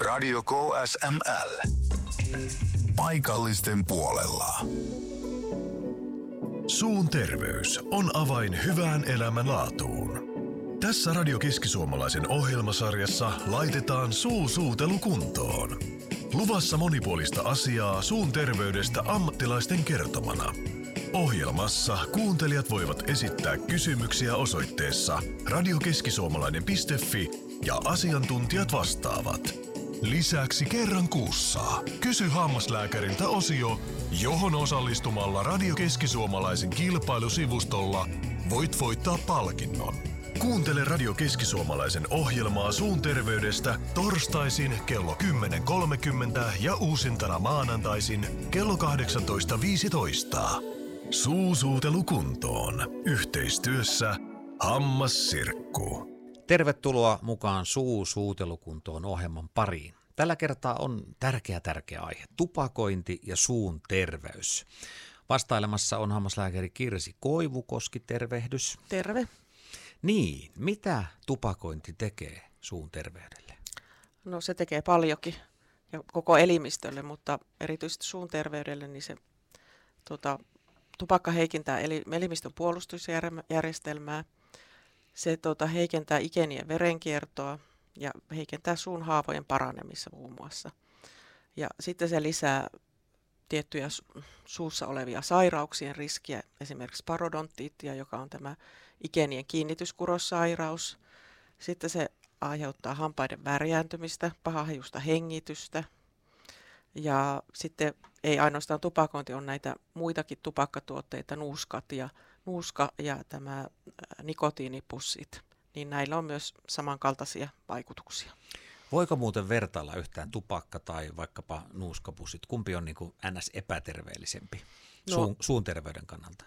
Radio KSML. Paikallisten puolella. Suun terveys on avain hyvään elämänlaatuun. Tässä Radio Keski-Suomalaisen ohjelmasarjassa laitetaan suutelu kuntoon. Luvassa monipuolista asiaa suun terveydestä ammattilaisten kertomana. Ohjelmassa kuuntelijat voivat esittää kysymyksiä osoitteessa radiokeskisuomalainen.fi ja asiantuntijat vastaavat. Lisäksi kerran kuussa Kysy hammaslääkäriltä -osio, johon osallistumalla Radio Keski-Suomalaisen kilpailusivustolla voit voittaa palkinnon. Kuuntele Radio Keski-Suomalaisen ohjelmaa suun terveydestä torstaisin kello 10.30 ja uusintana maanantaisin kello 18.15. Suutelu kuntoon. Yhteistyössä Hammassirkku. Tervetuloa mukaan suutelukuntoon ohjelman pariin. Tällä kertaa on tärkeä aihe, tupakointi ja suun terveys. Vastailemassa on hammaslääkäri Kirsi Koivukoski, tervehdys. Terve. Niin, mitä tupakointi tekee suun terveydelle? No se tekee paljonkin ja koko elimistölle, mutta erityisesti suun terveydelle niin se tupakka heikentää elimistön puolustusjärjestelmää. Se heikentää ikenien verenkiertoa ja heikentää suun haavojen paranemissa muun muassa. Ja sitten se lisää tiettyjä suussa olevia sairauksien riskiä, esimerkiksi parodonttiittia, joka on tämä ikenien kiinnityskurossairaus. Sitten se aiheuttaa hampaiden värjääntymistä, pahahajuista hengitystä. Ja sitten ei ainoastaan tupakointi, on näitä muitakin tupakkatuotteita, nuuska ja tämä nikotiinipussit, niin näillä on myös samankaltaisia vaikutuksia. Voiko muuten vertailla yhtään tupakka tai vaikkapa nuuskapussit? Kumpi on niin kuin ns. Epäterveellisempi suun terveyden kannalta?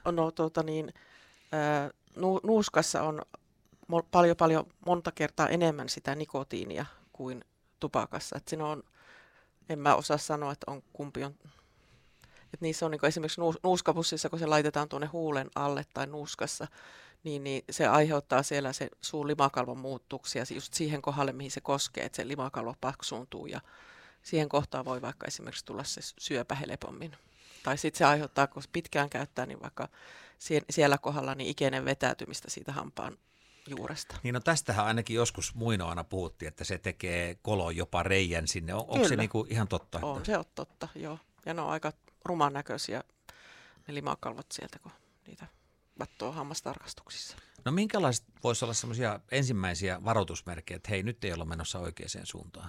Nuuskassa on paljon monta kertaa enemmän sitä nikotiinia kuin tupakassa. Et siinä on, en mä osaa sanoa, että on kumpi on. Et niissä on niin esimerkiksi nuuskapussissa, kun se laitetaan tuonne huulen alle tai nuuskassa, niin se aiheuttaa siellä se suun limakalvon muuttuksia just siihen kohdalle, mihin se koskee, että se limakalvo paksuuntuu ja siihen kohtaan voi vaikka esimerkiksi tulla se syöpä helpommin. Tai sitten se aiheuttaa, kun pitkään käyttää, niin vaikka siellä kohdalla niin ikeinen vetäytymistä siitä hampaan juuresta. Niin no tästähän ainakin joskus muinoina puhuttiin, että se tekee koloon jopa reijän sinne. Onko se niinku ihan totta? On, se on totta, joo. Ja ne on aika ruman näköisiä ne limakalvot sieltä, kun niitä katsoo hammastarkastuksissa. No minkälaiset voisi olla semmoisia ensimmäisiä varoitusmerkkejä, että hei, nyt ei olla menossa oikeaan suuntaan?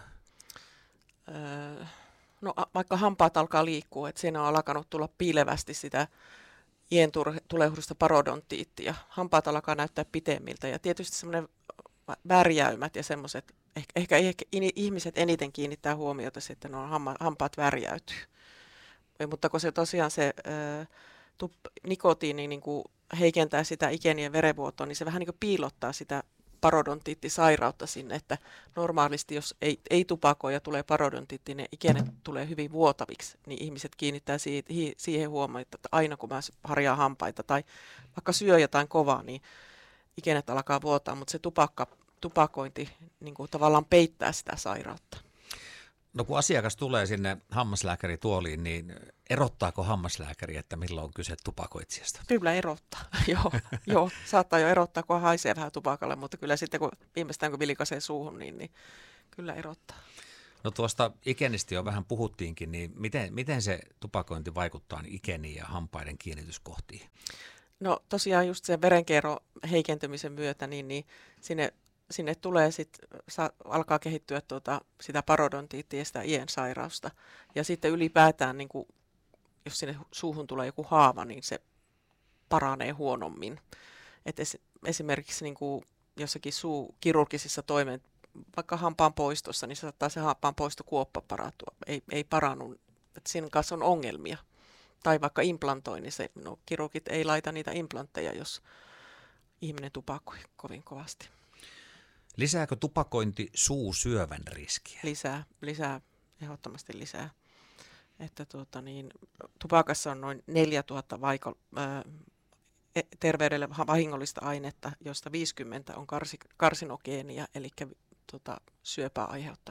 No vaikka hampaat alkaa liikkua, että siinä on alkanut tulla piilevästi sitä iän tulehdusta parodonttiittia. Hampaat alkaa näyttää pitemmiltä ja tietysti semmoinen värjäymät ja semmoiset, ehkä ihmiset eniten kiinnittää huomiota sitten, että hampaat värjäytyy. Mutta kun se tosiaan se nikotiini niin kuin heikentää sitä ikenien verenvuotoa, niin se vähän niin kuin piilottaa sitä parodonttiittisairautta sinne, että normaalisti jos ei tupakoi ja tulee parodontiitti, ne ikenet tulee hyvin vuotaviksi, niin ihmiset kiinnittää siihen huomiota, että aina kun mä harjaan hampaita tai vaikka syö jotain kovaa, niin ikenet alkaa vuotaa, mutta se tupakointi niin kuin tavallaan peittää sitä sairautta. No kun asiakas tulee sinne hammaslääkärituoliin, niin erottaako hammaslääkäri, että milloin on kyse tupakoitsijasta? Kyllä erottaa, joo. Saattaa jo erottaa, kun haisee vähän tupakalle, mutta kyllä sitten kun viimeistään kun vilkaisee suuhun, niin kyllä erottaa. No tuosta ikenistä jo vähän puhuttiinkin, niin miten se tupakointi vaikuttaa ikeniin ja hampaiden kiinnityskohtiin? No tosiaan just sen verenkierron heikentymisen myötä, niin sinne tulee alkaa kehittyä sitä parodontiittia ja sitä iän sairausta. Ja sitten ylipäätään, niin kuin, jos sinne suuhun tulee joku haava, niin se paranee huonommin. Et esimerkiksi niin kuin jossakin kirurgisissa vaikka hampaan poistossa, niin saattaa se hampaan poistokuoppa parantua. Ei parannu, että siinä kanssa on ongelmia. Tai vaikka implantoinnissa, kirurgit ei laita niitä implantteja, jos ihminen tupakoi kovin kovasti. Lisääkö tupakointi suusyövän riskiä? Lisää, ehdottomasti lisää. Että tupakassa on noin 4000 terveydelle vahingollista ainetta, joista 50 on karsinogeenia, eli syöpää aiheuttavia.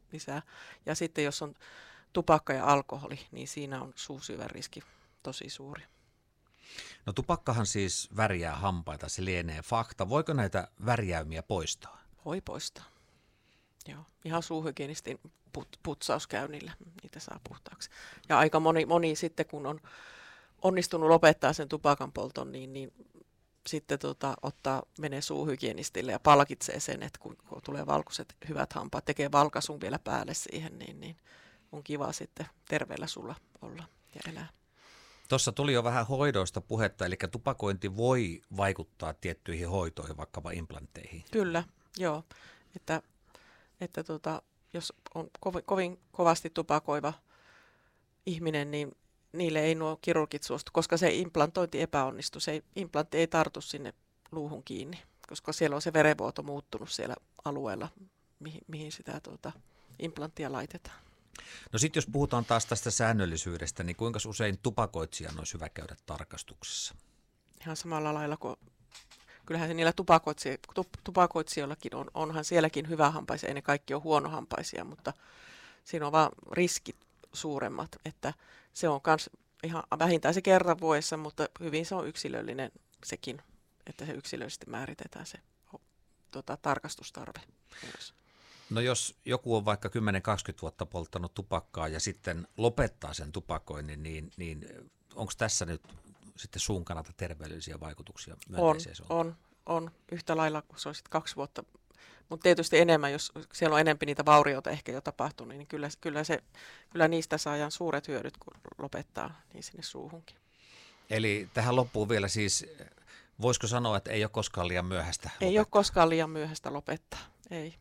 lisää. Ja sitten jos on tupakka ja alkoholi, niin siinä on suusyövän riski tosi suuri. No tupakkahan siis värjää hampaita, se lienee fakta. Voiko näitä värjäymiä poistaa? Voi poistaa. Joo, ihan suuhygienistin putsauskäynnillä niitä saa puhtaaksi. Ja aika moni sitten, kun on onnistunut lopettaa sen tupakan polton, niin sitten menee suuhygienistille ja palkitsee sen, että kun tulee valkoiset hyvät hampaat, tekee valkaisun vielä päälle siihen, niin on kiva sitten terveellä sulla olla ja elää. Tuossa tuli jo vähän hoidoista puhetta, eli tupakointi voi vaikuttaa tiettyihin hoitoihin, vaikkapa implantteihin. Kyllä, joo. Että jos on kovin kovasti tupakoiva ihminen, niin niille ei nuo kirurgit suostu, koska se implantointi epäonnistuu. Se implantti ei tartu sinne luuhun kiinni, koska siellä on se verenvuoto muuttunut siellä alueella, mihin sitä implanttia laitetaan. No sitten jos puhutaan taas tästä säännöllisyydestä, niin kuinka usein tupakoitsijan olisi hyvä käydä tarkastuksessa? Ihan samalla lailla kuin kyllähän se niillä tupakoitsijoillakin onhan sielläkin hyvähampaisia, ei ne kaikki ole huonohampaisia, mutta siinä on vaan riskit suuremmat, että se on myös ihan vähintään se kerran vuodessa, mutta hyvin se on yksilöllinen sekin, että se yksilöllisesti määritetään se tarkastustarve myös. No jos joku on vaikka 10-20 vuotta polttanut tupakkaa ja sitten lopettaa sen tupakoinnin, niin onko tässä nyt sitten suun kannalta terveellisiä vaikutuksia myönteiseen suuntaan? On. Yhtä lailla, kun se on sitten 2 vuotta. Mutta tietysti enemmän, jos siellä on enemmän niitä vaurioita ehkä jo tapahtunut, niin kyllä niistä saadaan suuret hyödyt, kun lopettaa niin sinne suuhunkin. Eli tähän loppuun vielä siis, voisiko sanoa, että ei ole koskaan liian myöhäistä lopettaa? Ei ole koskaan liian myöhäistä lopettaa, ei.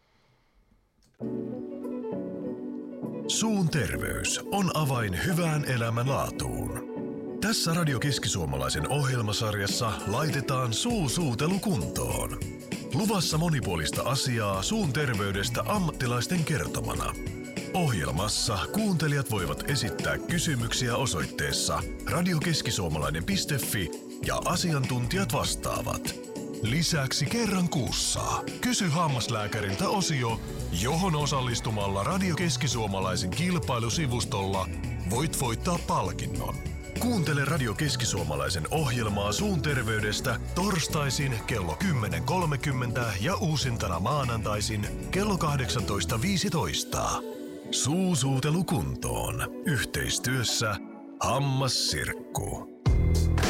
Suun terveys on avain hyvään elämänlaatuun. Tässä Radio Keski-Suomalaisen ohjelmasarjassa laitetaan suutelu kuntoon. Luvassa monipuolista asiaa suun terveydestä ammattilaisten kertomana. Ohjelmassa kuuntelijat voivat esittää kysymyksiä osoitteessa radiokeskisuomalainen.fi ja asiantuntijat vastaavat. Lisäksi kerran kuussa Kysy hammaslääkäriltä -osio, johon osallistumalla Radio Keski-Suomalaisen kilpailusivustolla voit voittaa palkinnon. Kuuntele Radio Keski-Suomalaisen ohjelmaa suun terveydestä torstaisin kello 10.30 ja uusintana maanantaisin kello 18.15. Suutelu kuntoon. Yhteistyössä Hammassirkku.